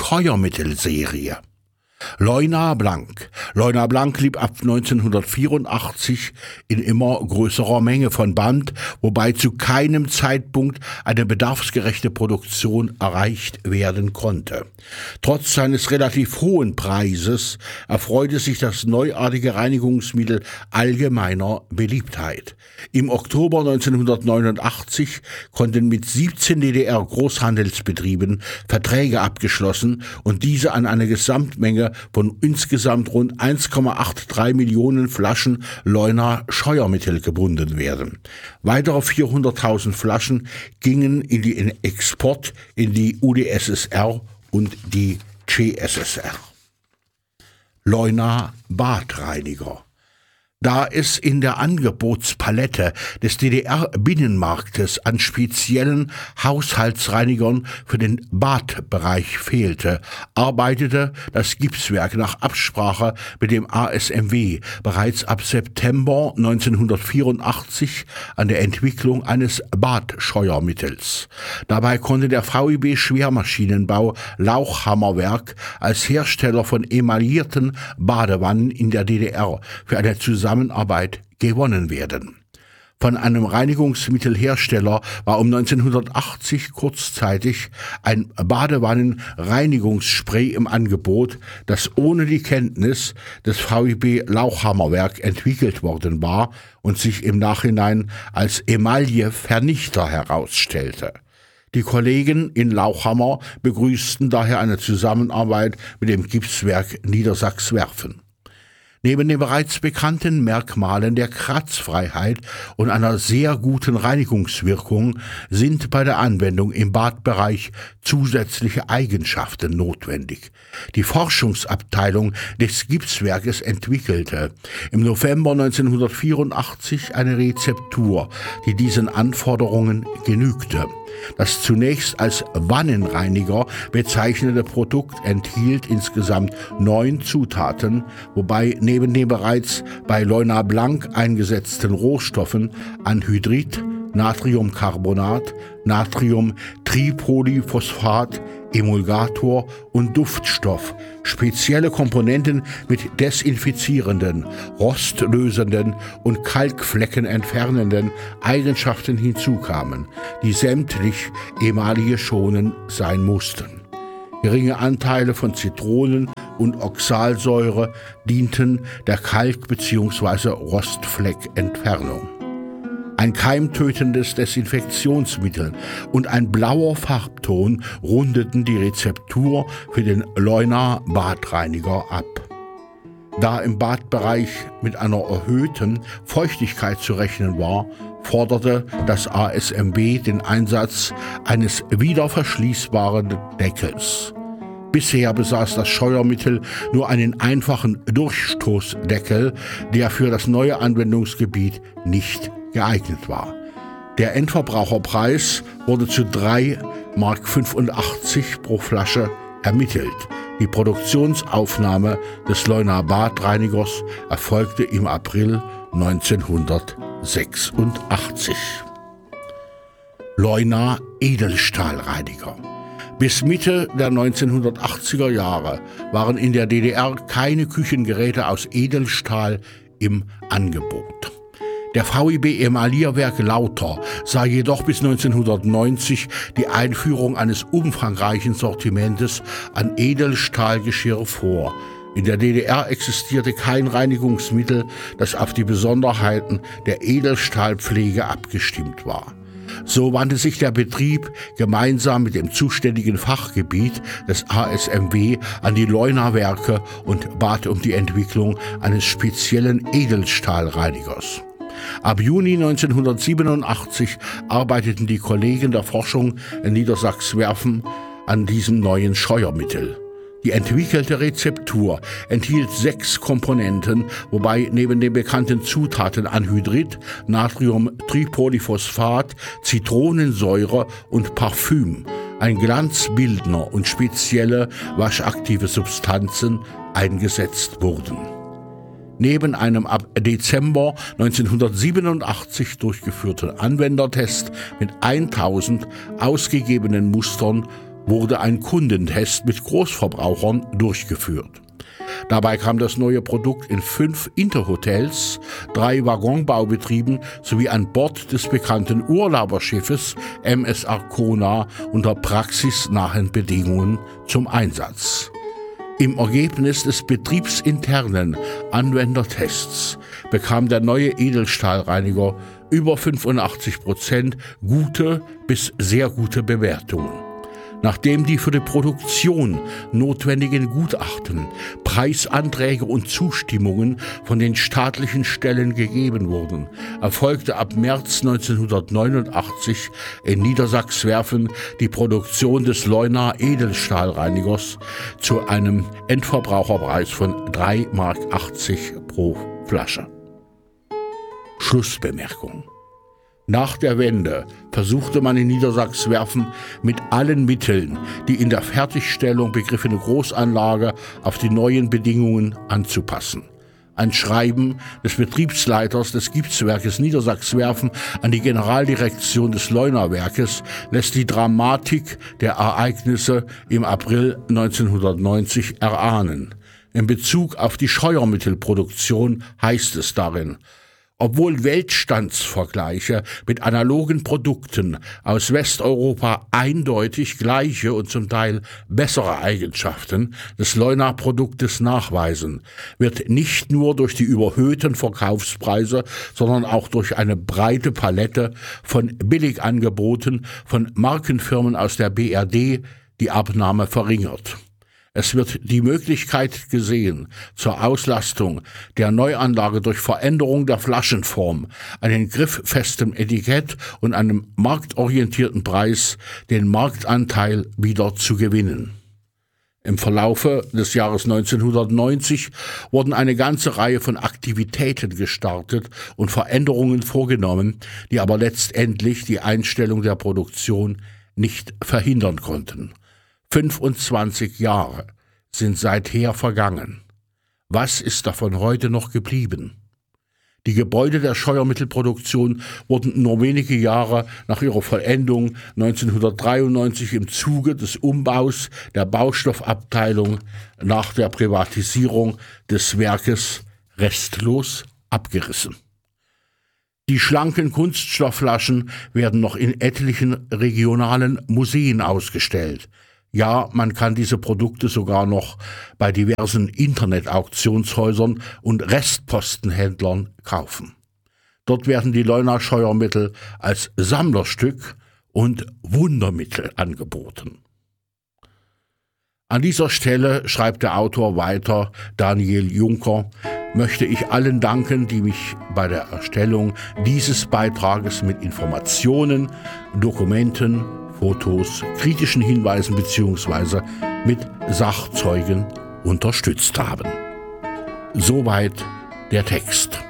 Scheuermittelserie. Leuna Blanc. Leuna Blanc blieb ab 1984 in immer größerer Menge von Band, wobei zu keinem Zeitpunkt eine bedarfsgerechte Produktion erreicht werden konnte. Trotz seines relativ hohen Preises erfreute sich das neuartige Reinigungsmittel allgemeiner Beliebtheit. Im Oktober 1989 konnten mit 17 DDR-Großhandelsbetrieben Verträge abgeschlossen und diese an eine Gesamtmenge von insgesamt rund 1,83 Millionen Flaschen Leuna Scheuermittel gebunden werden. Weitere 400.000 Flaschen gingen in den Export in die UdSSR und die CSSR. Leuna Badreiniger. Da es in der Angebotspalette des DDR-Binnenmarktes an speziellen Haushaltsreinigern für den Badbereich fehlte, arbeitete das Gipswerk nach Absprache mit dem ASMW bereits ab September 1984 an der Entwicklung eines Badscheuermittels. Dabei konnte der VEB Schwermaschinenbau Lauchhammerwerk als Hersteller von emaillierten Badewannen in der DDR für eine Zusammenarbeit gewonnen werden. Von einem Reinigungsmittelhersteller war um 1980 kurzzeitig ein Badewannenreinigungsspray im Angebot, das ohne die Kenntnis des VEB Lauchhammerwerk entwickelt worden war und sich im Nachhinein als Emaillevernichter herausstellte. Die Kollegen in Lauchhammer begrüßten daher eine Zusammenarbeit mit dem Gipswerk Niedersachs-Werfen. Neben den bereits bekannten Merkmalen der Kratzfreiheit und einer sehr guten Reinigungswirkung sind bei der Anwendung im Badbereich zusätzliche Eigenschaften notwendig. Die Forschungsabteilung des Gipswerkes entwickelte im November 1984 eine Rezeptur, die diesen Anforderungen genügte. Das zunächst als Wannenreiniger bezeichnete Produkt enthielt insgesamt 9 Zutaten, wobei neben den bereits bei Leuna Blanc eingesetzten Rohstoffen Anhydrit, Natriumcarbonat, Natriumtripolyphosphat, Emulgator und Duftstoff spezielle Komponenten mit desinfizierenden, rostlösenden und Kalkflecken entfernenden Eigenschaften hinzukamen, die sämtlich emailleschonend sein mussten. Geringe Anteile von Zitronen- und Oxalsäure dienten der Kalk- bzw. Rostfleckentfernung. Ein keimtötendes Desinfektionsmittel und ein blauer Farbton rundeten die Rezeptur für den Leuna Badreiniger ab. Da im Badbereich mit einer erhöhten Feuchtigkeit zu rechnen war, forderte das ASMW den Einsatz eines wiederverschließbaren Deckels. Bisher besaß das Scheuermittel nur einen einfachen Durchstoßdeckel, der für das neue Anwendungsgebiet nicht geeignet war. Der Endverbraucherpreis wurde zu 3,85 Mark pro Flasche ermittelt. Die Produktionsaufnahme des Leuna Badreinigers erfolgte im April 1986. Leuna Edelstahlreiniger. Bis Mitte der 1980er Jahre waren in der DDR keine Küchengeräte aus Edelstahl im Angebot. Der VEB Emaillierwerk Lauter sah jedoch bis 1990 die Einführung eines umfangreichen Sortimentes an Edelstahlgeschirr vor. In der DDR existierte kein Reinigungsmittel, das auf die Besonderheiten der Edelstahlpflege abgestimmt war. So wandte sich der Betrieb gemeinsam mit dem zuständigen Fachgebiet des ASMW an die Leuna-Werke und bat um die Entwicklung eines speziellen Edelstahlreinigers. Ab Juni 1987 arbeiteten die Kollegen der Forschung in Niedersachs-Werfen an diesem neuen Scheuermittel. Die entwickelte Rezeptur enthielt 6 Komponenten, wobei neben den bekannten Zutaten Anhydrit, Natriumtripolyphosphat, Zitronensäure und Parfüm ein Glanzbildner und spezielle waschaktive Substanzen eingesetzt wurden. Neben einem ab Dezember 1987 durchgeführten Anwendertest mit 1000 ausgegebenen Mustern wurde ein Kundentest mit Großverbrauchern durchgeführt. Dabei kam das neue Produkt in 5 Interhotels, 3 Waggonbaubetrieben sowie an Bord des bekannten Urlauberschiffes MS Arkona unter praxisnahen Bedingungen zum Einsatz. Im Ergebnis des betriebsinternen Anwendertests bekam der neue Edelstahlreiniger über 85% gute bis sehr gute Bewertungen. Nachdem die für die Produktion notwendigen Gutachten, Preisanträge und Zustimmungen von den staatlichen Stellen gegeben wurden, erfolgte ab März 1989 in Niedersachswerfen die Produktion des Leuna Edelstahlreinigers zu einem Endverbraucherpreis von 3,80 Mark pro Flasche. Schlussbemerkung: Nach der Wende versuchte man in Niedersachswerfen mit allen Mitteln, die in der Fertigstellung begriffene Großanlage auf die neuen Bedingungen anzupassen. Ein Schreiben des Betriebsleiters des Gipswerkes Niedersachswerfen an die Generaldirektion des Leuna-Werkes lässt die Dramatik der Ereignisse im April 1990 erahnen. In Bezug auf die Scheuermittelproduktion heißt es darin: Obwohl Weltstandsvergleiche mit analogen Produkten aus Westeuropa eindeutig gleiche und zum Teil bessere Eigenschaften des Leuna-Produktes nachweisen, wird nicht nur durch die überhöhten Verkaufspreise, sondern auch durch eine breite Palette von Billigangeboten von Markenfirmen aus der BRD die Abnahme verringert. Es wird die Möglichkeit gesehen, zur Auslastung der Neuanlage durch Veränderung der Flaschenform, einen grifffestem Etikett und einem marktorientierten Preis den Marktanteil wieder zu gewinnen. Im Verlaufe des Jahres 1990 wurden eine ganze Reihe von Aktivitäten gestartet und Veränderungen vorgenommen, die aber letztendlich die Einstellung der Produktion nicht verhindern konnten. 25 Jahre sind seither vergangen. Was ist davon heute noch geblieben? Die Gebäude der Scheuermittelproduktion wurden nur wenige Jahre nach ihrer Vollendung 1993 im Zuge des Umbaus der Baustoffabteilung nach der Privatisierung des Werkes restlos abgerissen. Die schlanken Kunststoffflaschen werden noch in etlichen regionalen Museen ausgestellt. Ja, man kann diese Produkte sogar noch bei diversen Internetauktionshäusern und Restpostenhändlern kaufen. Dort werden die Leuna-Scheuermittel als Sammlerstück und Wundermittel angeboten. An dieser Stelle, schreibt der Autor weiter, Daniel Juncker, möchte ich allen danken, die mich bei der Erstellung dieses Beitrages mit Informationen, Dokumenten, Fotos, kritischen Hinweisen bzw. mit Sachzeugen unterstützt haben. Soweit der Text.